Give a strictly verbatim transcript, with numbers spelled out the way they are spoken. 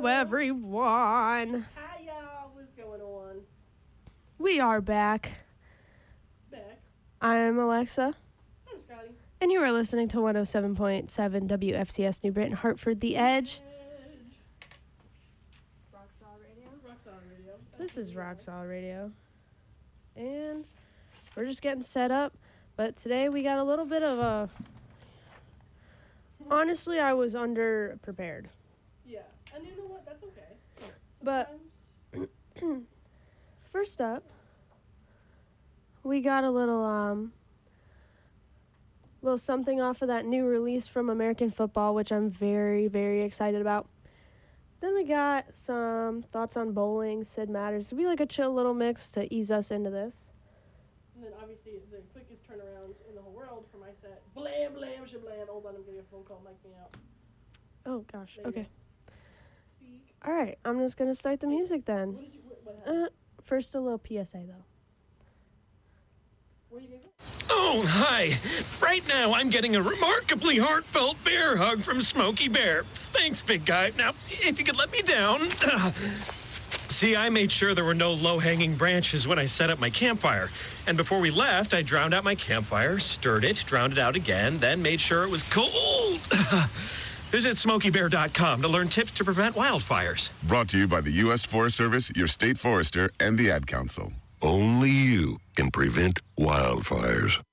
everyone. Hi, y'all. What's going on? We are back. Back. I'm Alexa. I'm Scotty. And you are listening to one oh seven point seven W F C S New Britain, Hartford, The Edge. Edge. Rock Solid Radio. Rock Solid Radio. This is Rock Solid Radio. And we're just getting set up. But today we got a little bit of a... Honestly, I was underprepared. Yeah. And you know what? That's okay. But first up, we got a little um little something off of that new release from American Football, which I'm very, very excited about. Then we got some thoughts on bowling, Sid Matters. It'll be like a chill little mix to ease us into this. And then obviously the quickest turnaround in the whole world for my set. Blam, blam, shablam. Hold on, I'm getting a phone call. Mic me out. Oh, gosh. There you Okay. go. Speak. All right. I'm just going to start the music then. What did you, what, what happened? Uh, first, a little P S A, though. Where you gonna go? Oh, hi. Right now, I'm getting a remarkably heartfelt bear hug from Smokey Bear. Thanks, big guy. Now, if you could let me down. Uh, see, I made sure there were no low-hanging branches when I set up my campfire. And before we left, I drowned out my campfire, stirred it, drowned it out again, then made sure it was cold. Visit smokey bear dot com to learn tips to prevent wildfires. Brought to you by the U S Forest Service, your state forester, and the Ad Council. Only you can prevent wildfires.